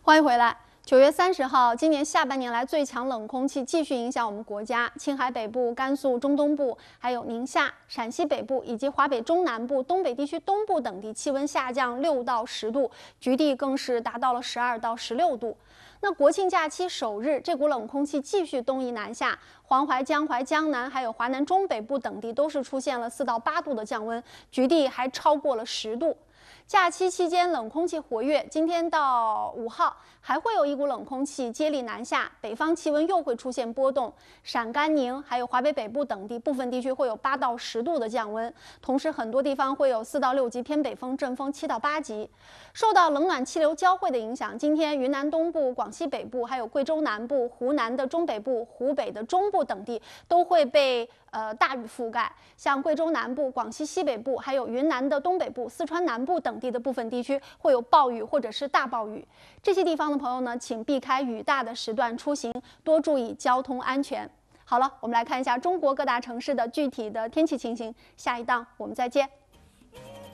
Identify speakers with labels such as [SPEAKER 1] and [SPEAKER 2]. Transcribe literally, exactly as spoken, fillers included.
[SPEAKER 1] 欢迎回来。九月三十号，今年下半年来最强冷空气继续影响我们国家，青海北部、甘肃中东部，还有宁夏、陕西北部以及华北中南部、东北地区东部等地气温下降六到十度，局地更是达到了十二到十六度。那国庆假期首日，这股冷空气继续东移南下，黄淮、江淮、江南还有华南中北部等地都是出现了四到八度的降温，局地还超过了十度。假期期间冷空气活跃，今天到五号还会有一股冷空气接力南下，北方气温又会出现波动，陕甘宁还有华北北部等地部分地区会有八到十度的降温，同时很多地方会有四到六级偏北风，阵风七到八级。受到冷暖气流交汇的影响，今天云南东部、广西北部还有贵州南部、湖南的中北部、湖北的中部等地都会被呃大雨覆盖，像贵州南部、广西西北部还有云南的东北部、四川南部等地的部分地区会有暴雨或者是大暴雨，这些地方的朋友呢，请避开雨大的时段出行，多注意交通安全。好了，我们来看一下中国各大城市的具体的天气情形，下一档我们再见。